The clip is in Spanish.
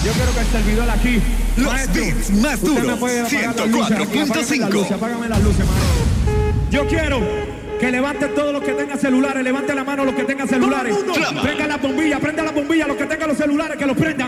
Yo quiero que el servidor aquí, los maestro, beats más duros, 104.5. Apágame las luces, maestro. Yo quiero que levanten todos los que tengan celulares, levanten la mano los que tengan celulares. Prenda la bombilla, los que tengan los celulares, que los prendan.